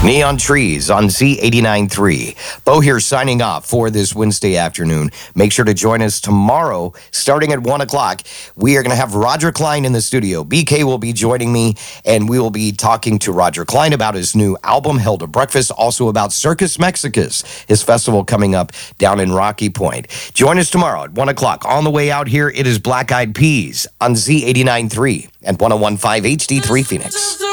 Neon Trees on Z89.3. Bo here signing off for this Wednesday afternoon. Make sure to join us tomorrow starting at 1 o'clock. We are going to have Roger Klein in the studio. BK will be joining me, and we will be talking to Roger Klein about his new album, Held to Breakfast, also about Circus Mexicus, his festival coming up down in Rocky Point. Join us tomorrow at 1 o'clock. On the way out here, it is Black Eyed Peas on Z89.3 and 101.5 HD3 Phoenix.